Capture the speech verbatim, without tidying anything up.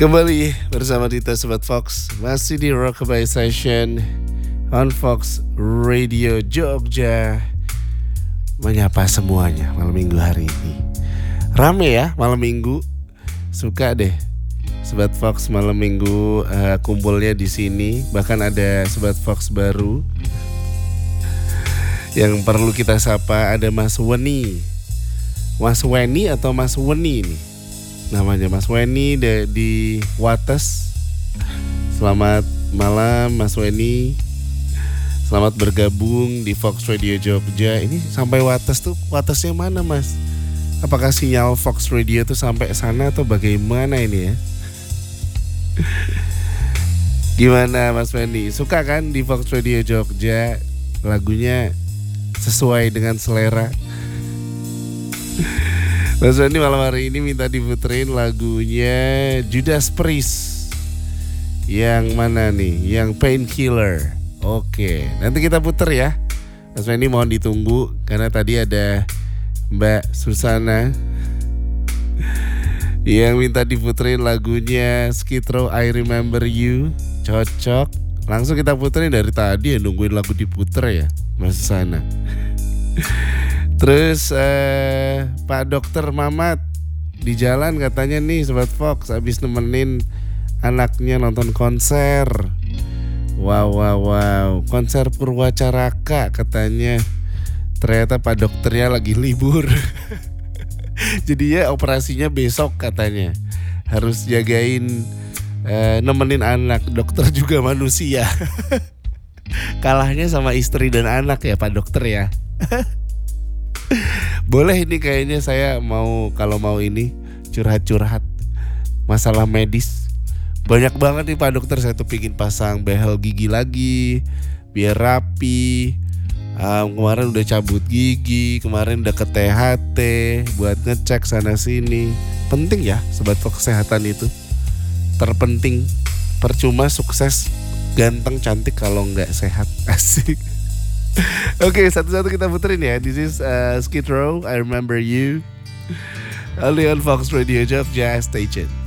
Kembali bersama Dita Sobat Fox, masih di Rockabye Session on Fox Radio Jogja. Menyapa semuanya malam minggu hari ini. Rame ya malam minggu. Suka deh Sobat Fox malam minggu uh, kumpulnya di sini. Bahkan ada Sobat Fox baru yang perlu kita sapa. Ada Mas Weni. Mas Weni atau Mas Weni nih namanya, Mas Weni de, di Wates. Selamat malam Mas Weni. Selamat bergabung di Fox Radio Jogja. Ini sampai Wates tuh, Watesnya mana Mas? Apakah sinyal Fox Radio tuh sampai sana atau bagaimana ini ya? Gimana Mas Weni? Suka kan di Fox Radio Jogja? Lagunya sesuai dengan selera. Mas Weni malam hari ini minta diputerin lagunya Judas Priest. Yang mana nih? Yang Painkiller. Oke, nanti kita puter ya. Mas Weni mohon ditunggu karena tadi ada Mbak Susana yang minta diputerin lagunya Skid Row I Remember You. Cocok. Langsung kita puterin dari tadi ya, nungguin lagu diputer ya Mas Susana. Terus eh, Pak Dokter Mamat di jalan katanya nih Sobat Fox habis nemenin anaknya nonton konser. Wow wow wow, konser Purwacaraka katanya. Ternyata Pak Dokternya lagi libur. Jadi ya operasinya besok katanya. Harus jagain eh, nemenin anak. Dokter juga manusia. Kalahnya sama istri dan anak ya Pak Dokter ya. Boleh ini kayaknya saya mau, kalau mau ini curhat-curhat masalah medis. Banyak banget nih Pak Dokter, saya tuh pingin pasang behel gigi lagi biar rapi. um, Kemarin udah cabut gigi, kemarin udah ke T H T buat ngecek sana sini. Penting ya Sobat Fox, kesehatan itu terpenting. Percuma sukses ganteng cantik kalau nggak sehat. Asik. Oke, okay, satu-satu kita puterin ya. This is uh, Skid Row I Remember You, only on Fox Radio Jogja. Stay tuned.